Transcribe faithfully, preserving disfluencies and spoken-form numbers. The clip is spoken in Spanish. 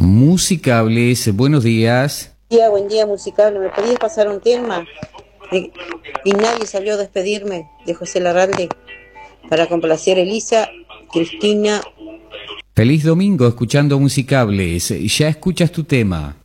Musicables, buenos días. Buen día, buen día, Musicable. ¿Me podías pasar un tema? De- y nadie salió a despedirme, de José Larralde, para complacer a Elisa, Cristina. Feliz domingo escuchando Musicables. Ya escuchas tu tema.